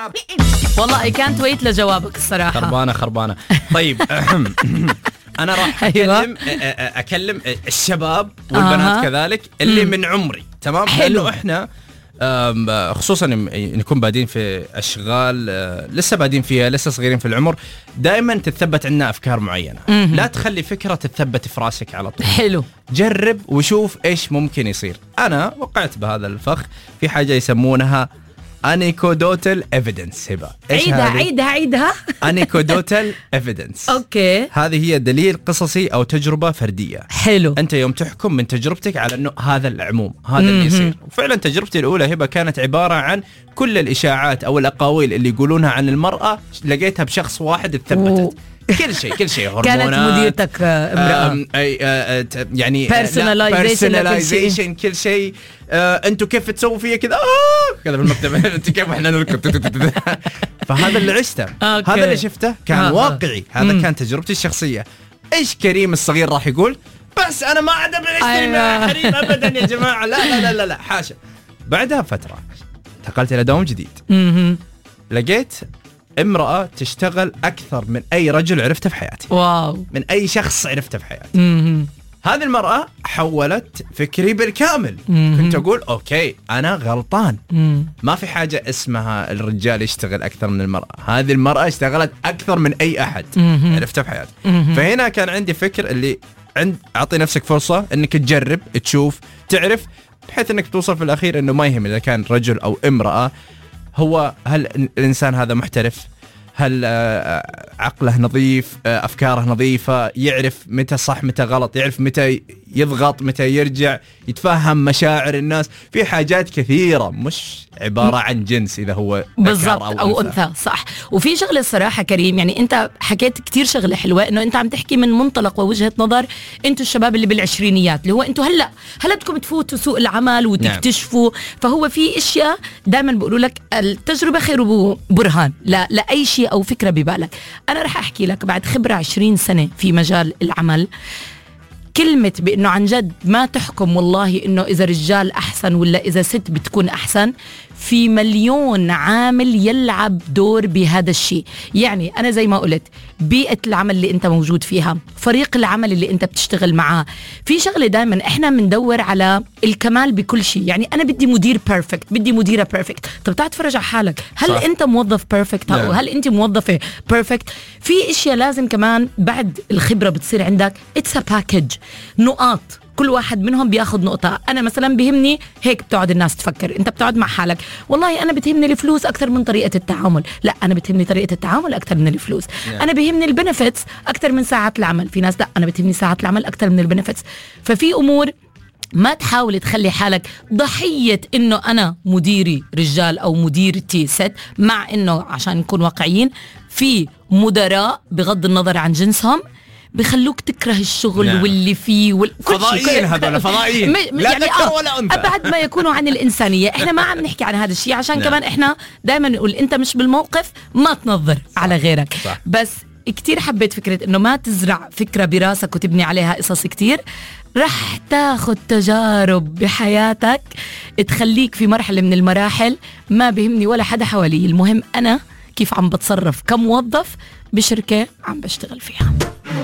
والله I can't wait لجوابك الصراحة. خربانة. طيب أنا راح أكلم الشباب والبنات كذلك اللي من عمري، تمام؟ لأنه إحنا خصوصا نكون بادين في أشغال لسه بادين فيها، لسه صغيرين في العمر، دائما تتثبت عندنا أفكار معينة. لا تخلي فكرة تتثبت في راسك على طول. حلو. جرب وشوف إيش ممكن يصير. أنا وقعت بهذا الفخ في حاجة يسمونها انيكودوتال ايفيدنس. هبه عيدها انيكودوتال ايفيدنس. اوكي. هذه هي دليل قصصي او تجربه فرديه. حلو. انت يوم تحكم من تجربتك على انه هذا العموم، هذا اللي يصير. وفعلا تجربتي الاولى هبه كانت عباره عن كل الاشاعات او الاقاويل اللي يقولونها عن المراه لقيتها بشخص واحد اتثبتت. كل شيء هرمونات. كانت مديرتك امرأة. يعني personalization كل شيء. انتوا كيف تسووا فيا كذا كذا في المكتب انت كيف احنا نركض. فهذا اللي عشته، هذا اللي شفته كان واقعي، هذا كان تجربتي الشخصية. ايش كريم الصغير راح يقول؟ بس انا ما عاد اشتري مع حريم ابدا يا جماعة. لا حاشا. بعدها فترة انتقلت الى دوام جديد. لقيت امرأة تشتغل أكثر من أي رجل عرفته في حياتي. واو. من أي شخص عرفته في حياتي. هذه المرأة حولت فكري بالكامل. كنت أقول أوكي أنا غلطان. ما في حاجة اسمها الرجال يشتغل أكثر من المرأة. هذه المرأة اشتغلت أكثر من أي أحد عرفته في حياتي. فهنا كان عندي فكر اللي أعطي نفسك فرصة أنك تجرب تشوف تعرف، بحيث أنك توصل في الأخير أنه ما يهم إذا كان رجل أو امرأة، هو هل الإنسان هذا محترف، هل عقله نظيف، أفكاره نظيفة، يعرف متى صح متى غلط، يعرف متى يضغط متى يرجع، يتفهم مشاعر الناس. في حاجات كثيرة مش عبارة عن جنس إذا هو بالضبط أو أنثى. صح. وفي شغلة الصراحة كريم، يعني أنت حكيت كتير شغلة حلوة، إنه أنت عم تحكي من منطلق ووجهة نظر أنتوا الشباب اللي بالعشرينيات، اللي هو أنتوا هلا بدكم تفوتوا سوق العمل وتكتشفوا. نعم. فهو في أشياء دائما بقولوا لك التجربة خير برهان لأي شيء أو فكرة ببالك. أنا رح أحكي لك بعد خبرة 20 سنة في مجال العمل، كلمة بأنه عن جد ما تحكم والله إنه إذا رجال أحسن ولا إذا ست بتكون أحسن. في مليون عامل يلعب دور بهذا الشيء. يعني أنا زي ما قلت، بيئة العمل اللي أنت موجود فيها، فريق العمل اللي أنت بتشتغل معاه، في شغلة دائما إحنا بندور على الكمال بكل شيء. يعني أنا بدي مدير بيرفكت، بدي مديرة بيرفكت. طب تعال تفرج على حالك، هل صح. أنت موظف بيرفكت أو هل أنت موظفة بيرفكت؟ في إشياء لازم كمان بعد الخبرة بتصير عندك it's a package، نقاط كل واحد منهم بياخد نقطة. أنا مثلا بيهمني هيك بتقعد الناس تفكر، أنت بتقعد مع حالك والله أنا بتهمني الفلوس أكثر من طريقة التعامل، لا أنا بتهمني طريقة التعامل أكثر من الفلوس. أنا بيهمني البنفتس أكثر من ساعات العمل، في ناس لا أنا بتهمني ساعات العمل أكثر من البنفتس. ففي أمور ما تحاول تخلي حالك ضحية إنه أنا مديري رجال أو مديرتي ست، مع إنه عشان نكون واقعيين في مدراء بغض النظر عن جنسهم بخلوك تكره الشغل واللي فيه فضائيين. هذول فضائيين لا يعني ذكر ولا أنثى، أبعد ما يكونوا عن الإنسانية. إحنا ما عم نحكي عن هذا الشيء عشان كمان إحنا دائما نقول أنت مش بالموقف ما تنظر على غيرك. صح. بس كتير حبيت فكرة إنه ما تزرع فكرة براسك وتبني عليها قصص كتير. رح تاخد تجارب بحياتك تخليك في مرحلة من المراحل ما بيهمني ولا حدا حوالي، المهم أنا كيف عم بتصرف كموظف بشركة عم بشتغل فيها.